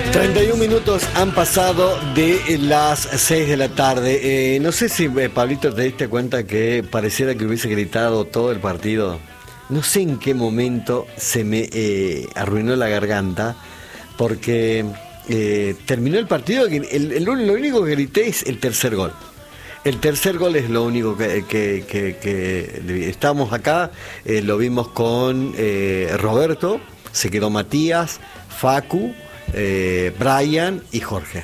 31 minutos han pasado de las 6 de la tarde. No sé si, Pablito, te diste cuenta que pareciera que hubiese gritado todo el partido. No sé en qué momento se me arruinó la garganta, porque terminó el partido. Lo único que grité es el tercer gol. El tercer gol es lo único que estamos acá. Lo vimos con Roberto, se quedó Matías, Facu, Brian y Jorge.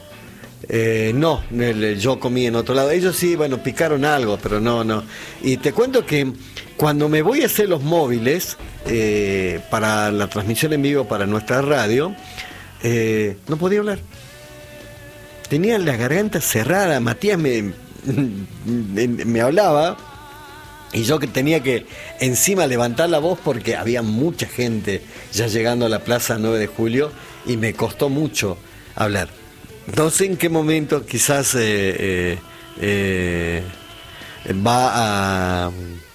Yo comí en otro lado. Ellos sí, bueno, picaron algo, pero no. Y te cuento que cuando me voy a hacer los móviles para la transmisión en vivo para nuestra radio, no podía hablar. Tenía la garganta cerrada. Matías me hablaba y yo que tenía que encima levantar la voz porque había mucha gente ya llegando a la Plaza 9 de Julio y me costó mucho hablar. No sé en qué momento quizás va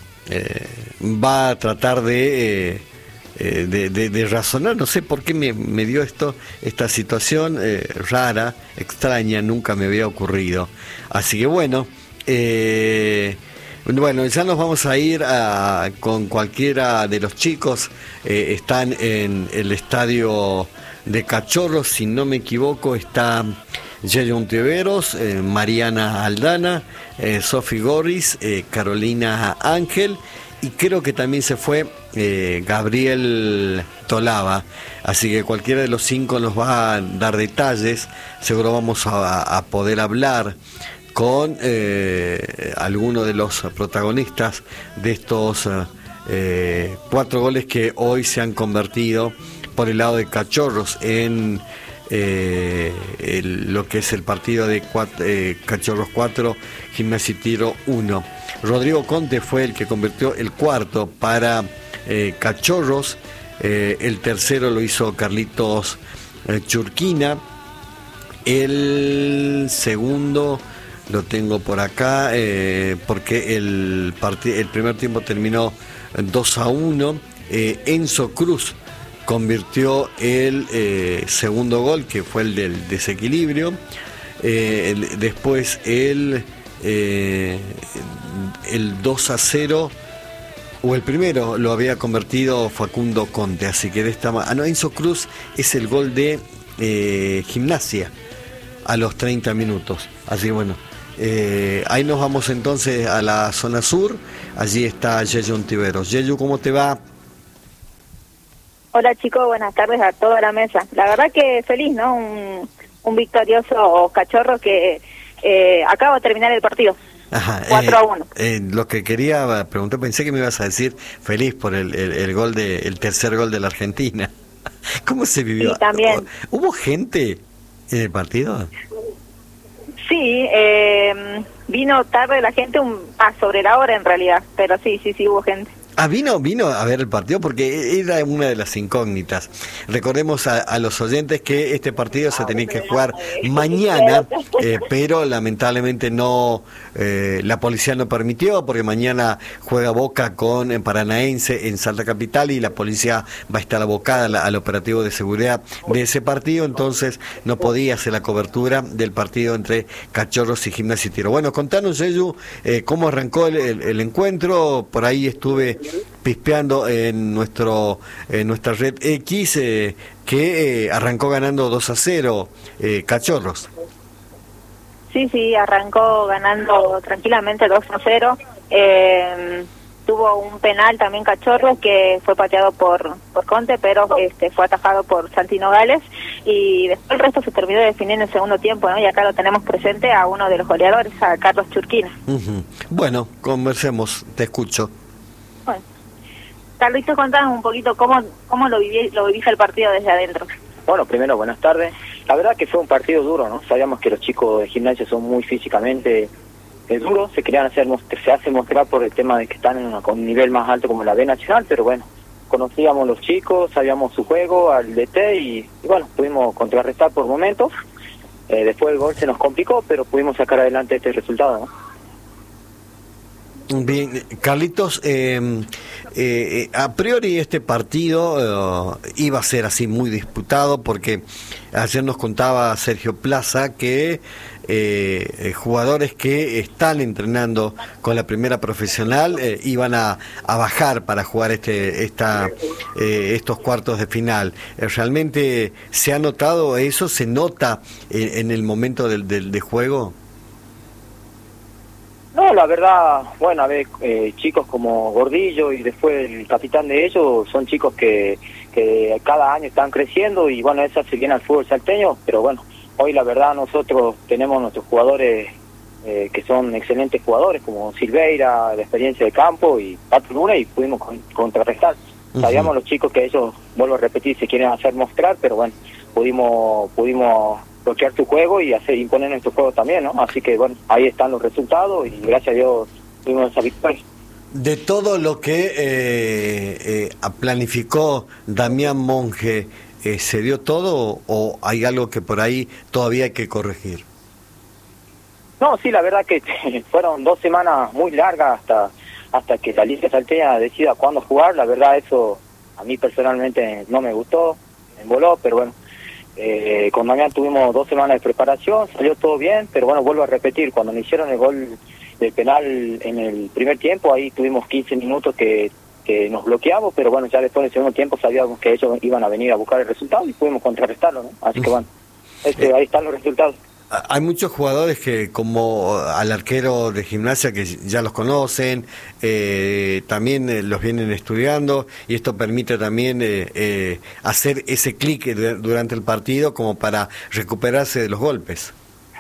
a tratar de razonar. No sé por qué me dio esta situación rara, extraña, nunca me había ocurrido. Así que bueno, ya nos vamos a ir con cualquiera de los chicos. Están en el estadio de Cachorros, si no me equivoco, está Yeyo Ontiveros, Mariana Aldana, Sofi Gorris, Carolina Ángel, y creo que también se fue Gabriel Tolava. Así que cualquiera de los 5 nos va a dar detalles. Seguro vamos a poder hablar con alguno de los protagonistas de estos 4 goles que hoy se han convertido por el lado de Cachorros en lo que es el partido de Cachorros 4, Gimnasia y Tiro 1. Rodrigo Conte fue el que convirtió el cuarto para Cachorros. El tercero lo hizo Carlitos Churquina. El segundo lo tengo por acá porque el primer tiempo terminó 2-1. Enzo Cruz convirtió el segundo gol, que fue el del desequilibrio. Después el 2-0, o el primero lo había convertido Facundo Conte, así que Enzo Cruz es el gol de Gimnasia a los 30 minutos. Así que bueno, ahí nos vamos entonces a la zona sur. Allí está Yeyo Ontiveros. Yeyo, ¿cómo te va? Hola chicos, buenas tardes a toda la mesa. La verdad que feliz, ¿no? Un victorioso Cachorro que acaba de terminar el partido. Ajá, 4-1. Lo que quería preguntar, pensé que me ibas a decir feliz por el tercer gol de la Argentina. ¿Cómo se vivió? Sí, también. ¿Hubo gente en el partido? Sí, vino tarde la gente, sobre la hora en realidad, pero sí, hubo gente. Vino a ver el partido porque era una de las incógnitas. Recordemos a los oyentes que este partido se tenía que jugar mañana, pero lamentablemente no, la policía no permitió, porque mañana juega Boca con Paranaense en Salta Capital y la policía va a estar abocada al operativo de seguridad de ese partido, entonces no podía hacer la cobertura del partido entre Cachorros y Gimnasia y Tiro. Bueno, contanos, Yeyu, cómo arrancó el encuentro. Por ahí estuve pispeando en nuestra red X, que arrancó ganando 2-0 Cachorros. Sí, arrancó ganando tranquilamente 2-0. Tuvo un penal también Cachorros que fue pateado por Conte, pero fue atajado por Santino Gales, y después el resto se terminó de definir en el segundo tiempo, ¿no? Y acá lo tenemos presente a uno de los goleadores, a Carlos Churquina. Uh-huh. Bueno, conversemos, te escucho. Bueno, Carlitos, contanos un poquito cómo lo viviste el partido desde adentro. Bueno, primero, buenas tardes. La verdad que fue un partido duro, ¿no? Sabíamos que los chicos de Gimnasia son muy físicamente duros, se hace mostrar por el tema de que están con un nivel más alto como la B Nacional, pero bueno, conocíamos los chicos, sabíamos su juego, al DT, y bueno, pudimos contrarrestar por momentos. Después el gol se nos complicó, pero pudimos sacar adelante este resultado, ¿no? Bien, Carlitos, A priori este partido iba a ser así muy disputado, porque ayer nos contaba Sergio Plaza que jugadores que están entrenando con la primera profesional iban a bajar para jugar estos cuartos de final. ¿Realmente se ha notado eso? ¿Se nota en el momento de juego? No, la verdad, bueno, a ver, chicos como Gordillo y después el capitán de ellos son chicos que cada año están creciendo y bueno, eso hace bien al fútbol salteño, pero bueno, hoy la verdad nosotros tenemos nuestros jugadores que son excelentes jugadores como Silveira, de experiencia de campo y Pato Luna, y pudimos contrarrestar. Sabíamos los chicos que ellos, vuelvo a repetir, se quieren hacer mostrar, pero bueno, pudimos bloquear tu juego y imponer nuestro juego también, ¿no? Así que bueno, ahí están los resultados y gracias a Dios tuvimos esa victoria. De todo lo que planificó Damián Monge, ¿se dio todo o hay algo que por ahí todavía hay que corregir? No, sí, la verdad que fueron 2 semanas muy largas hasta que la Liga Salteña decida cuándo jugar. La verdad eso a mí personalmente no me gustó, me emboló, pero bueno, con Damián tuvimos 2 semanas de preparación, salió todo bien, pero bueno, vuelvo a repetir, cuando me hicieron el gol del penal en el primer tiempo, ahí tuvimos 15 minutos que nos bloqueamos, pero bueno, ya después del segundo tiempo sabíamos que ellos iban a venir a buscar el resultado y pudimos contrarrestarlo, ¿no? Así que bueno, ahí están los resultados. Hay muchos jugadores que, como al arquero de Gimnasia, que ya los conocen, también los vienen estudiando, y esto permite también hacer ese clic durante el partido como para recuperarse de los golpes.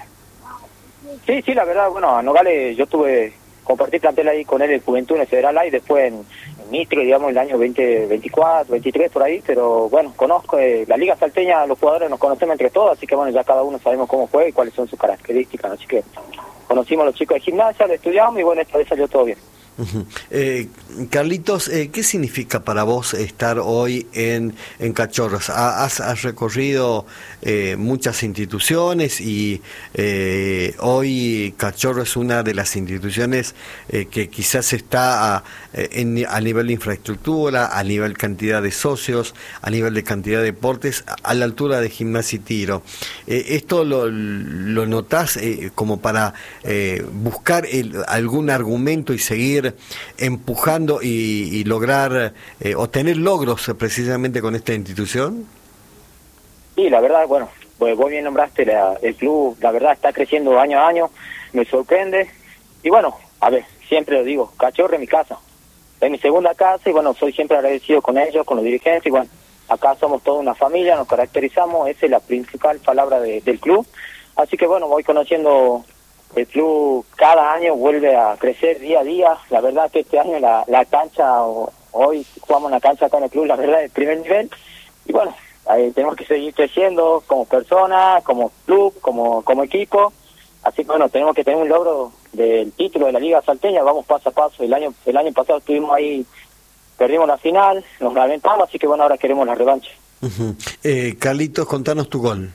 Sí, la verdad, bueno, a Nogales yo compartí plantel ahí con él en Juventud, en el Federal A, y después en Nitro, digamos, el año 2024, 23 por ahí, pero bueno, conozco la Liga Salteña, los jugadores nos conocemos entre todos, así que bueno, ya cada uno sabemos cómo juega y cuáles son sus características, así que conocimos a los chicos de Gimnasia, lo estudiamos y bueno, esta vez salió todo bien. Carlitos, ¿qué significa para vos estar hoy en Cachorros? Has recorrido muchas instituciones y hoy Cachorros es una de las instituciones que quizás está a nivel de infraestructura, a nivel cantidad de socios, a nivel de cantidad de deportes, a la altura de Gimnasia y Tiro. ¿Esto lo notás como para buscar algún argumento y seguir empujando y lograr obtener logros precisamente con esta institución? Sí, la verdad, bueno, pues vos bien nombraste el club, la verdad está creciendo año a año, me sorprende, y bueno, a ver, siempre lo digo, Cachorro es mi casa, es mi segunda casa, y bueno, soy siempre agradecido con ellos, con los dirigentes, y bueno, acá somos toda una familia, nos caracterizamos, esa es la principal palabra del club, así que bueno, voy conociendo. El club cada año vuelve a crecer día a día. La verdad que este año la cancha, hoy jugamos en la cancha acá en el club, la verdad, es primer nivel. Y bueno, ahí tenemos que seguir creciendo como personas, como club, como equipo. Así que bueno, tenemos que tener un logro del título de la Liga Salteña. Vamos paso a paso. El año pasado estuvimos ahí, perdimos la final, nos lamentamos, así que bueno, ahora queremos la revancha. Carlitos, contanos tu gol.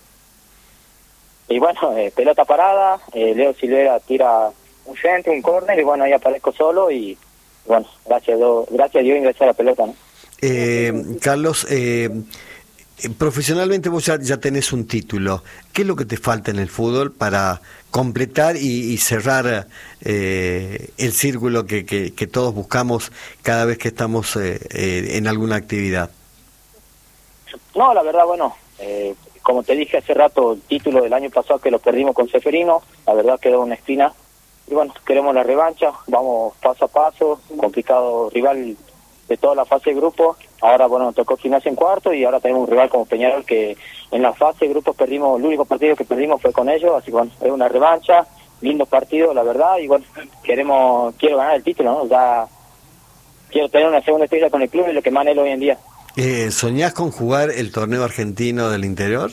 Y bueno, pelota parada, Leo Silvera tira un centro, un córner, y bueno, ahí aparezco solo y bueno, gracias a Dios ingresé a la pelota, ¿no? Carlos, profesionalmente vos ya tenés un título. ¿Qué es lo que te falta en el fútbol para completar y cerrar el círculo que todos buscamos cada vez que estamos en alguna actividad? No, la verdad, bueno, como te dije hace rato, el título del año pasado que lo perdimos con Ceferino, la verdad quedó una espina. Y bueno, queremos la revancha, vamos paso a paso, complicado rival de toda la fase de grupo. Ahora, bueno, nos tocó Gimnasia en cuarto y ahora tenemos un rival como Peñarol que en la fase de grupos perdimos, el único partido que perdimos fue con ellos, así que bueno, es una revancha, lindo partido, la verdad, y bueno, quiero ganar el título, ¿no? Ya quiero tener una segunda estrella con el club y lo que más anhelo hoy en día. ¿Soñás con jugar el torneo argentino del interior?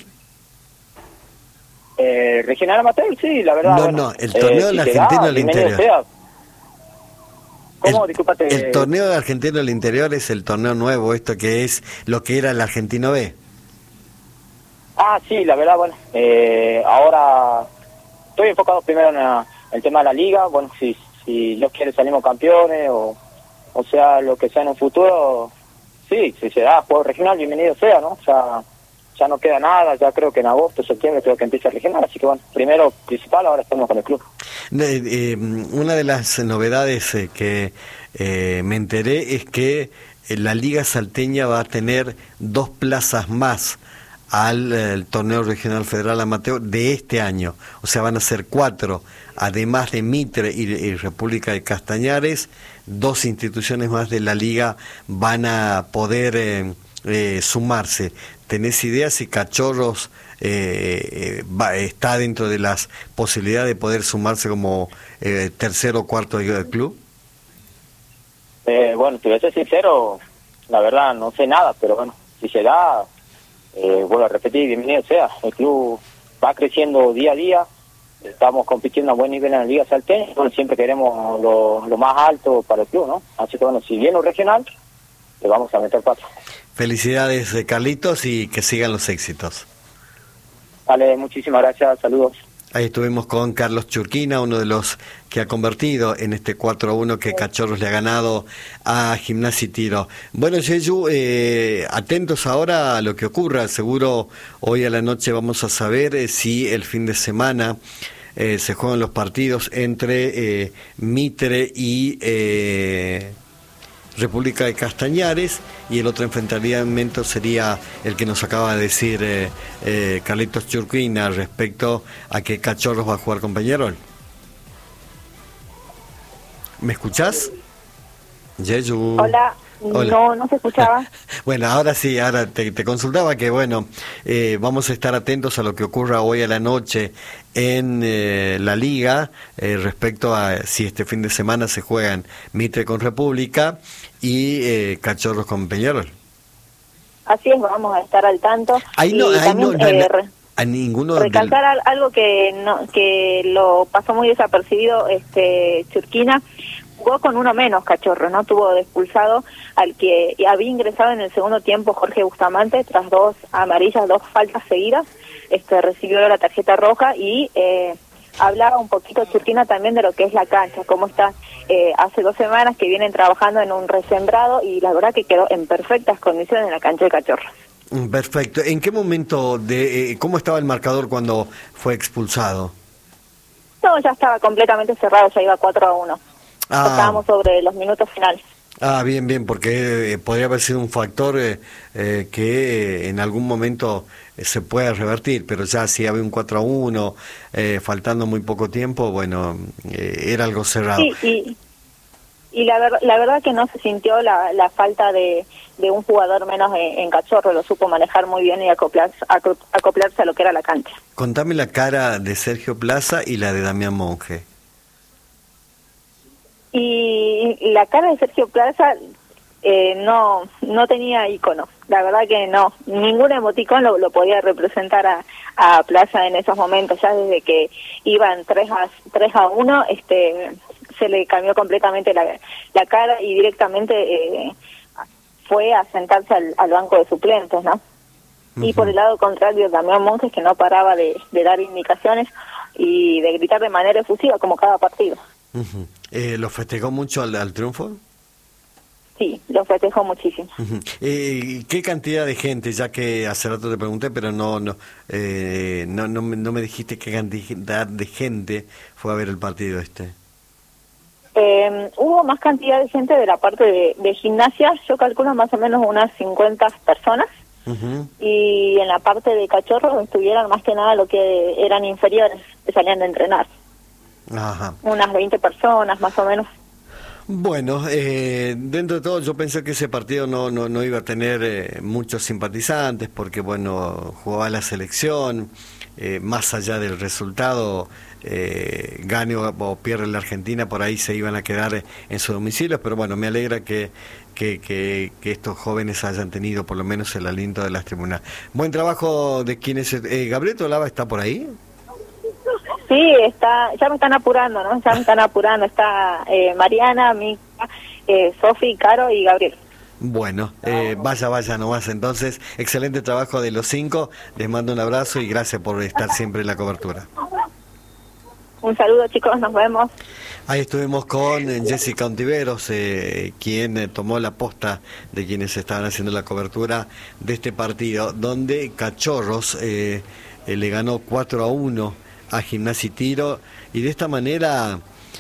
Regional Amateur, sí, la verdad. No, el torneo del argentino del interior. Sea. ¿Cómo? Discúlpate. El torneo del argentino del interior es el torneo nuevo, esto que es lo que era el Argentino B. Ah, sí, la verdad, bueno, ahora estoy enfocado primero en el tema de la liga, bueno, si Dios quiere salimos campeones o o sea, lo que sea en un futuro, sí, si se da juego regional, bienvenido sea, ¿no? O sea, ya no queda nada, ya creo que en agosto, septiembre creo que empieza el regional, así que bueno, primero, principal, ahora estamos con el club. Una de las novedades que me enteré es que la Liga Salteña va a tener 2 plazas más al el torneo regional federal amateur de este año, o sea, van a ser 4, además de Mitre y República de Castañares, 2 instituciones más de la liga van a poder sumarse. ¿Tenés idea si Cachorros está dentro de las posibilidades de poder sumarse como tercero o cuarto del club? Bueno, si voy a ser sincero, la verdad no sé nada, pero bueno, si se da, vuelvo a repetir, bienvenido sea. El club va creciendo día a día, estamos compitiendo a buen nivel en la Liga Salteña, bueno, siempre queremos lo más alto para el club, ¿no? Así que bueno, si viene un regional, le vamos a meter 4. Felicidades, Carlitos, y que sigan los éxitos. Vale, muchísimas gracias, saludos. Ahí estuvimos con Carlos Churquina, uno de los que ha convertido en este 4-1 que Cachorros le ha ganado a Gimnasia y Tiro. Bueno, Yeyu, atentos ahora a lo que ocurra. Seguro hoy a la noche vamos a saber si el fin de semana se juegan los partidos entre Mitre y República de Castañares, y el otro enfrentamiento sería el que nos acaba de decir Carlitos Churquina respecto a que Cachorros va a jugar con Peñarol. ¿Me escuchás? Yeyu. Hola. Hola. No se escuchaba. Bueno, ahora sí, ahora te consultaba que bueno, vamos a estar atentos a lo que ocurra hoy a la noche en la liga respecto a si este fin de semana se juegan Mitre con República y Cachorros con Peñarol. Así es, vamos a estar al tanto. Ahí no, y también, a ninguno recalcar algo que lo pasó muy desapercibido Churquina. Jugó con uno menos Cachorro, ¿no? Tuvo expulsado al que había ingresado en el segundo tiempo Jorge Bustamante, tras 2 amarillas, 2 faltas seguidas, recibió la tarjeta roja y hablaba un poquito Churquina también de lo que es la cancha, cómo está hace 2 semanas que vienen trabajando en un resembrado y la verdad que quedó en perfectas condiciones en la cancha de Cachorro. Perfecto. ¿En qué momento, cómo estaba el marcador cuando fue expulsado? No, ya estaba completamente cerrado, ya iba 4-1. Estábamos sobre los minutos finales. Bien, porque podría haber sido un factor que en algún momento se puede revertir, pero ya si había un 4-1, faltando muy poco tiempo, bueno, era algo cerrado. Sí, y la verdad que no se sintió la falta de un jugador menos en Cachorro, lo supo manejar muy bien y acoplarse a lo que era la cancha. Contame la cara de Sergio Plaza y la de Damián Monge. Y la cara de Sergio Plaza no tenía icono, la verdad que no, ningún emoticón lo podía representar a Plaza en esos momentos, ya desde que iban 3-1, se le cambió completamente la cara y directamente fue a sentarse al banco de suplentes, ¿no? Uh-huh. Y por el lado contrario, Damián Monjes, que no paraba de dar indicaciones y de gritar de manera efusiva como cada partido. Uh-huh. ¿Lo festejó mucho al triunfo? Sí, lo festejó muchísimo. Uh-huh. ¿Qué cantidad de gente? Ya que hace rato te pregunté, pero no me dijiste qué cantidad de gente fue a ver el partido Hubo más cantidad de gente de la parte de Gimnasia, yo calculo más o menos unas 50 personas. Uh-huh. Y en la parte de Cachorros estuvieron más que nada lo que eran inferiores, que salían de entrenar. Ajá. Unas 20 personas más o menos. Bueno, dentro de todo yo pensé que ese partido no iba a tener muchos simpatizantes porque bueno, jugaba la selección, más allá del resultado, gane o pierde la Argentina, por ahí se iban a quedar en sus domicilios, pero bueno, me alegra que estos jóvenes hayan tenido por lo menos el aliento de las tribunas. Buen trabajo de quienes... ¿Gabriel Tolava está por ahí? Sí, ya me están apurando, ¿no? Ya me están apurando. Está Mariana, Mica, Sofi, Caro y Gabriel. Bueno, vaya nomás. Entonces, excelente trabajo de los 5. Les mando un abrazo y gracias por estar siempre en la cobertura. Un saludo, chicos, nos vemos. Ahí estuvimos con Jessica Ontiveros, quien tomó la posta de quienes estaban haciendo la cobertura de este partido, donde Cachorros le ganó 4-1 a Gimnasia y Tiro, y de esta manera,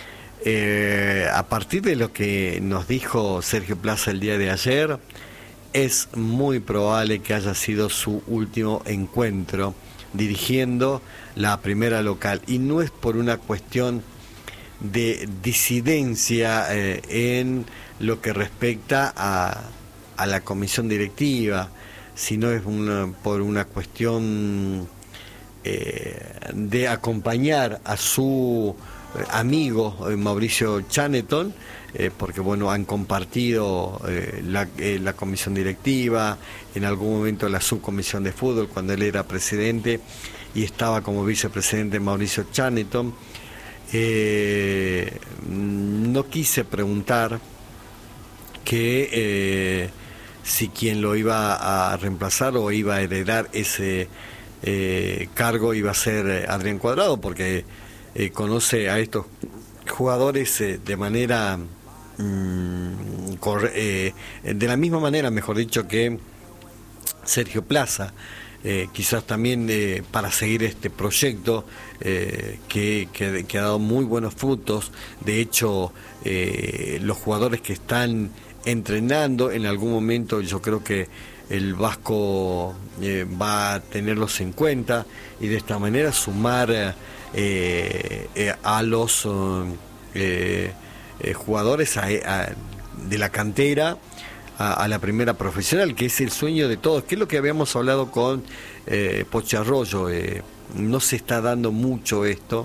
a partir de lo que nos dijo Sergio Plaza el día de ayer, es muy probable que haya sido su último encuentro dirigiendo la primera local, y no es por una cuestión de disidencia en lo que respecta a la comisión directiva, sino es por una cuestión de acompañar a su amigo Mauricio Chaneton, porque bueno, han compartido la comisión directiva, en algún momento la subcomisión de fútbol cuando él era presidente y estaba como vicepresidente Mauricio Chaneton. No quise preguntar que si quien lo iba a reemplazar o iba a heredar ese cargo iba a ser Adrián Cuadrado, porque conoce a estos jugadores de manera de la misma manera, mejor dicho, que Sergio Plaza. Quizás también para seguir este proyecto que ha dado muy buenos frutos. De hecho, los jugadores que están entrenando, en algún momento yo creo que el Vasco va a tenerlos en cuenta, y de esta manera sumar a los jugadores de la cantera a la primera profesional, que es el sueño de todos, que es lo que habíamos hablado con Pochi Arroyo. No se está dando mucho esto.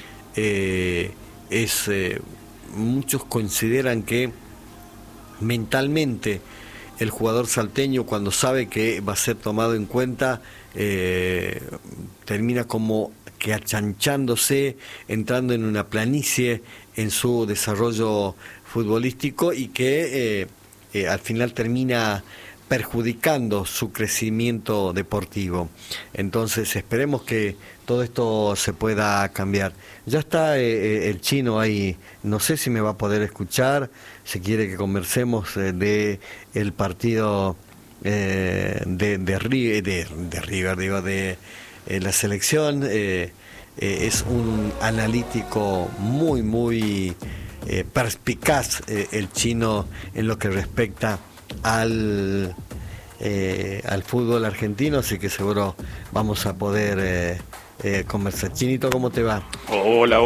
Muchos consideran que mentalmente el jugador salteño, cuando sabe que va a ser tomado en cuenta, termina como que achanchándose, entrando en una planicie en su desarrollo futbolístico, y que al final termina perjudicando su crecimiento deportivo. Entonces esperemos que todo esto se pueda cambiar. Ya está el chino ahí, no sé si me va a poder escuchar, si quiere que conversemos de el partido de River, digo, de la selección. Es un analítico muy perspicaz el chino en lo que respecta al fútbol argentino, así que seguro vamos a poder conversar. Chinito, ¿cómo te va? Hola.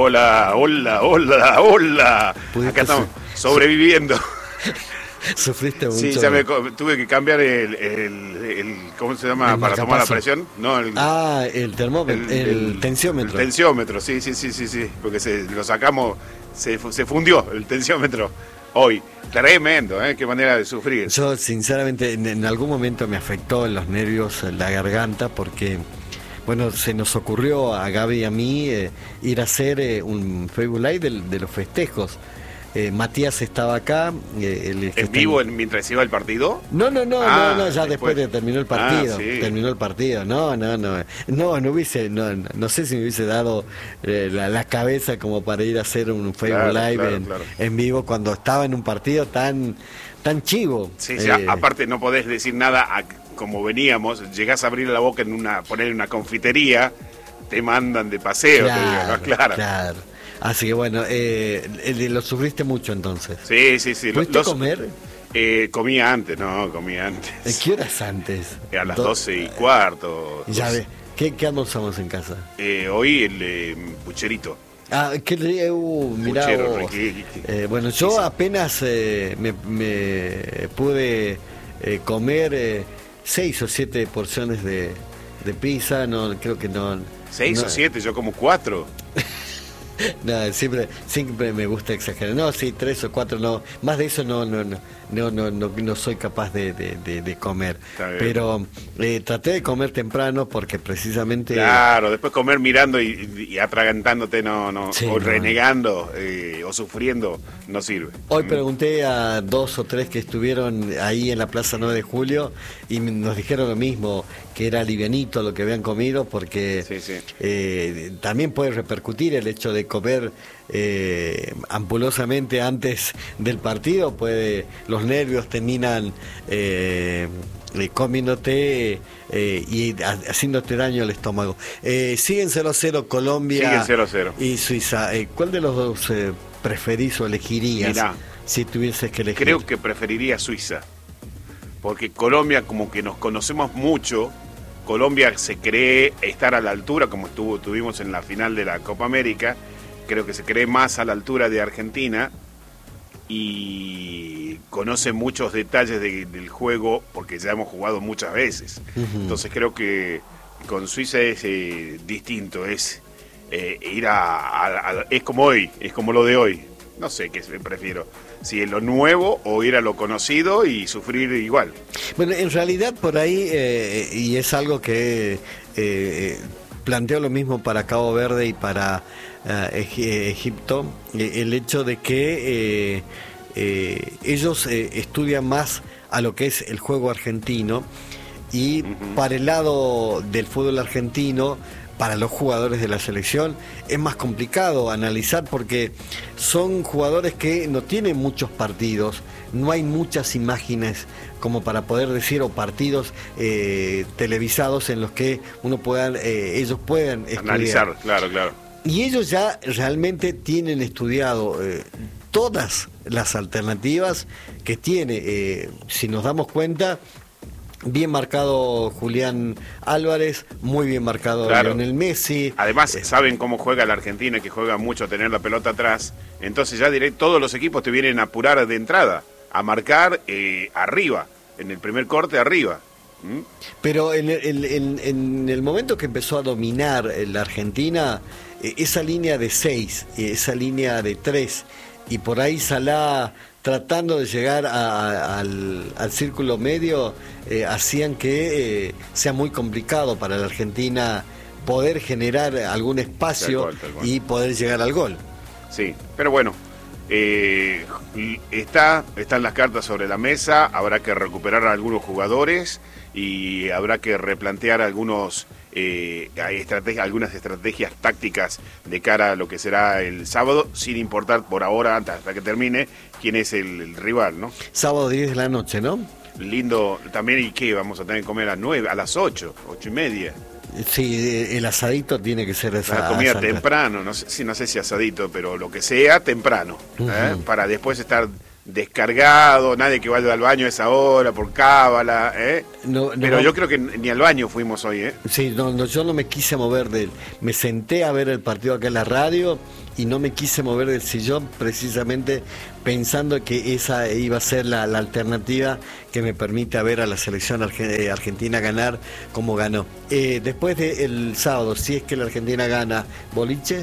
Acá estamos sobreviviendo. ¿Sufriste mucho? Sí, ya tuve que cambiar el ¿cómo se llama? Para tomar la presión. No, el termómetro, el tensiómetro. El tensiómetro, sí, porque lo sacamos, se fundió el tensiómetro hoy. Tremendo, qué manera de sufrir. Yo sinceramente en algún momento me afectó en los nervios, la garganta, porque bueno, se nos ocurrió a Gaby y a mí ir a hacer un Facebook Live de los festejos. Matías estaba acá. ¿En vivo mientras iba el partido? No, ya después de terminó el partido. Sí. Terminó el partido. No hubiese, no sé si me hubiese dado la cabeza como para ir a hacer un Facebook Live en vivo cuando estaba en un partido tan chivo. Sí, aparte no podés decir nada como veníamos, llegás a abrir la boca poner una confitería, te mandan de paseo, claro, te digo, ¿no? Claro. Así que bueno, lo sufriste mucho entonces. Sí. ¿Pudiste comer? Comía antes, ¿no? Comía antes. ¿Qué horas antes? A las 12:15. Ya ves. ¿Qué almorzamos en casa? Hoy el pucherito. Mirá vos. Bueno, yo apenas me pude comer 6 o 7 porciones de pizza, creo que no. 6 o 7, yo como 4. No, siempre me gusta exagerar. No, sí, 3 o 4, no. Más de eso no soy capaz de comer. Pero traté de comer temprano porque precisamente... Claro, después comer mirando y atragantándote, sí, o renegando o sufriendo, no sirve. Hoy pregunté a 2 o 3 que estuvieron ahí en la Plaza 9 de Julio y nos dijeron lo mismo, que era livianito lo que habían comido, porque también puede repercutir el hecho de comer ampulosamente antes del partido, los nervios terminan comiéndote y haciéndote daño al estómago. Siguen 0-0 Colombia Siguen 0-0. y Suiza. ¿Cuál de los dos preferís o elegirías? Mirá, si tuvieses que elegir. Creo que preferiría Suiza, porque Colombia, como que nos conocemos mucho. Colombia se cree estar a la altura, como tuvimos en la final de la Copa América. Creo que se cree más a la altura de Argentina y conoce muchos detalles del juego, porque ya hemos jugado muchas veces. Entonces creo que con Suiza es distinto, es ir es como hoy, es como lo de hoy. No sé qué prefiero, si es lo nuevo o ir a lo conocido y sufrir igual. Bueno, en realidad por ahí, y es algo que planteo lo mismo para Cabo Verde y para Egipto, el hecho de que ellos estudian más a lo que es el juego argentino, y para el lado del fútbol argentino, para los jugadores de la selección es más complicado analizar, porque son jugadores que no tienen muchos partidos, no hay muchas imágenes como para poder decir, o partidos televisados en los que ellos puedan estudiar. Analizar, claro. Y ellos ya realmente tienen estudiado todas las alternativas que tiene. Si nos damos cuenta, bien marcado Julián Álvarez, muy bien marcado Lionel Messi. Además, saben cómo juega la Argentina, que juega mucho a tener la pelota atrás. Entonces ya todos los equipos te vienen a apurar de entrada, a marcar arriba, en el primer corte arriba. Pero en el momento que empezó a dominar la Argentina, esa línea de 6, esa línea de 3, y por ahí Salah tratando de llegar al círculo medio, hacían que sea muy complicado para la Argentina poder generar algún espacio y poder llegar al gol. Sí, pero bueno, están las cartas sobre la mesa, habrá que recuperar a algunos jugadores y habrá que replantear algunas estrategias tácticas de cara a lo que será el sábado, sin importar por ahora, hasta que termine, quién es el rival, ¿no? Sábado 10 de la noche, ¿no? Lindo también. ¿Y qué? Vamos a tener que comer a las 9, a las 8 y media. Sí, el asadito tiene que ser esa la comida temprano, no sé si asadito, pero lo que sea temprano, para después estar descargado, nadie que vaya al baño a esa hora por cábala, pero yo creo que ni al baño fuimos hoy, Sí, yo no me quise mover me senté a ver el partido acá en la radio y no me quise mover del sillón, precisamente pensando que esa iba a ser la alternativa que me permita ver a la selección argentina ganar como ganó. Después del sábado, si es que la Argentina gana, ¿boliche?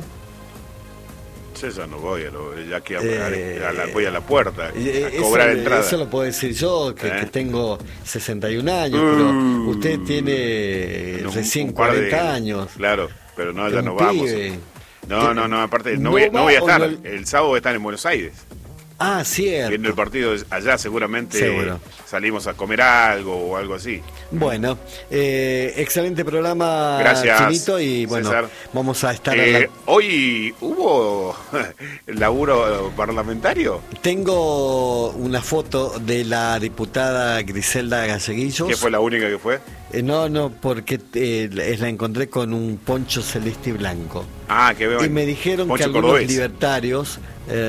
Yo ya no voy, ya que voy a la puerta a cobrar entrada. Eso lo puedo decir yo, que tengo 61 años, pero usted tiene recién 40 años. Claro, pero no, ya no vamos. No, aparte no voy a estar. El sábado voy a estar en Buenos Aires. Ah, cierto. Viendo el partido allá, seguramente salimos a comer algo o algo así. Bueno, excelente programa. Gracias, Chinito, y bueno, César. Vamos a estar hoy hubo laburo parlamentario. Tengo una foto de la diputada Griselda Galleguillos. ¿Qué fue la única que fue? No, porque la encontré con un poncho celeste y blanco. Ah, que veo. Y me dijeron que algunos libertarios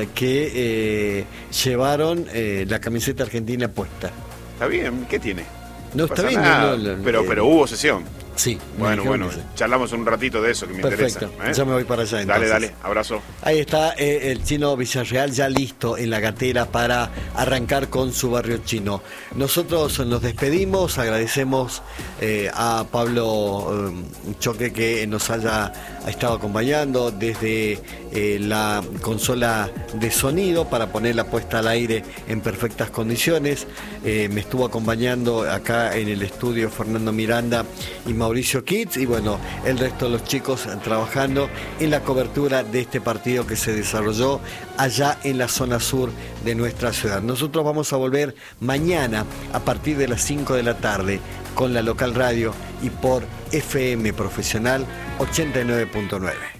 que llevaron la camiseta argentina puesta. Está bien, ¿qué tiene? No está bien, pero hubo sesión. Sí. Bueno, charlamos un ratito de eso que me Perfecto. interesa. Ya me voy para allá entonces. Dale, abrazo. Ahí está el Chino Villarreal ya listo en la gatera para arrancar con su barrio chino. Nosotros nos despedimos, agradecemos a Pablo Choque que nos haya estado acompañando desde la consola de sonido para poner la puesta al aire en perfectas condiciones. Me estuvo acompañando acá en el estudio Fernando Miranda y Mauricio Kitz, y bueno, el resto de los chicos trabajando en la cobertura de este partido que se desarrolló allá en la zona sur de nuestra ciudad. Nosotros vamos a volver mañana a partir de las 5 de la tarde con la local radio y por FM Profesional 89.9.